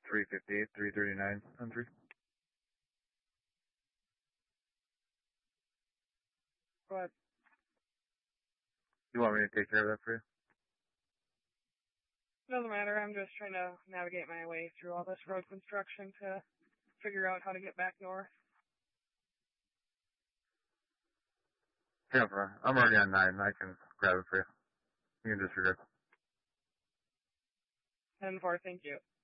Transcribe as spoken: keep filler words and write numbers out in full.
three fifty-eight, three thirty-nine, on three. Go ahead. You want me to take care of that for you? Doesn't matter. I'm just trying to navigate my way through all this road construction to figure out how to get back north. Yeah, bro. I'm already on nine. I can grab it for you. You can disregard. ten four, thank you.